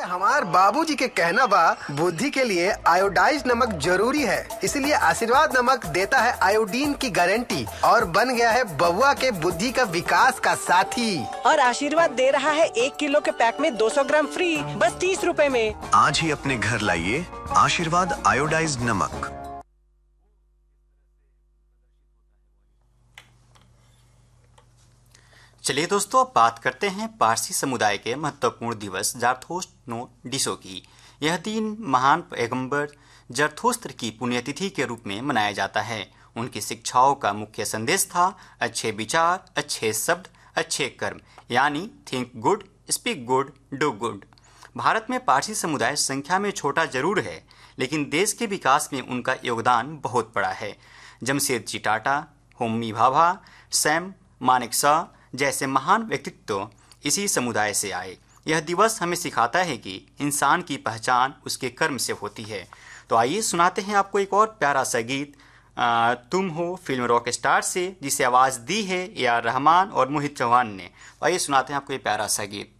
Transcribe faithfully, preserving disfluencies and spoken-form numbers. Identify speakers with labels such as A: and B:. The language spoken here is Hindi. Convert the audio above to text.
A: हमार बाबूजी के कहना बा बुद्धि के लिए आयोडाइज नमक जरूरी है, इसलिए आशीर्वाद नमक देता है आयोडीन की गारंटी और बन गया है बउआ के बुद्धि का विकास का साथी।
B: और आशीर्वाद दे रहा है एक किलो के पैक में दो सौ ग्राम फ्री बस तीस रुपए में।
C: आज ही अपने घर लाइए आशीर्वाद आयोडाइज्ड नमक।
D: चलिए दोस्तों, अब बात करते हैं पारसी समुदाय के महत्वपूर्ण दिवस जारथोस्ट्रो डिसो की। यह दिन महान पैगंबर जरथोस्त्र की पुण्यतिथि के रूप में मनाया जाता है। उनकी शिक्षाओं का मुख्य संदेश था अच्छे विचार, अच्छे शब्द, अच्छे कर्म, यानी think good, speak good, do good. Bharat में पारसी समुदाय संख्या में छोटा जरूर है, लेकिन देश के विकास में उनका योगदान बहुत बड़ा है। जमशेदजी टाटा, होमी भाभा, सैम मानेकशॉ जैसे महान व्यक्तित्व इसी समुदाय से आए। यह दिवस हमें सिखाता है कि इंसान की पहचान उसके कर्म से होती है। तो आइए सुनाते हैं आपको एक और प्यारा सा गीत, आ, तुम हो फिल्म रॉक स्टार से, जिसे आवाज़ दी है ए आर रहमान और मोहित चौहान ने। आइए सुनाते हैं आपको ये प्यारा सा गीत।